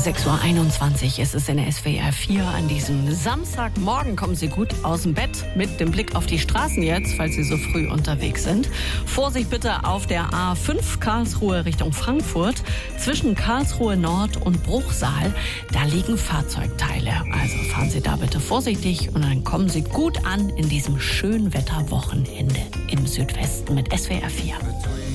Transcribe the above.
6:21 Uhr ist es in der SWR 4 an diesem Samstagmorgen. Kommen Sie gut aus dem Bett mit dem Blick auf die Straßen jetzt, falls Sie so früh unterwegs sind. Vorsicht bitte auf der A5 Karlsruhe Richtung Frankfurt. Zwischen Karlsruhe Nord und Bruchsal, da liegen Fahrzeugteile. Also fahren Sie da bitte vorsichtig und dann kommen Sie gut an in diesem schönen Wetterwochenende im Südwesten mit SWR 4.